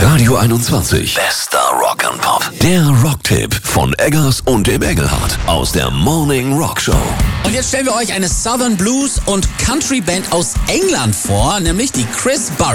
Radio 21. Bester Rock'n'Pop. Der Rocktipp von Eggers und dem Engelhardt aus der Morning Rock Show. Und jetzt stellen wir euch eine Southern Blues und Country Band aus England vor, nämlich die Chris Burrell.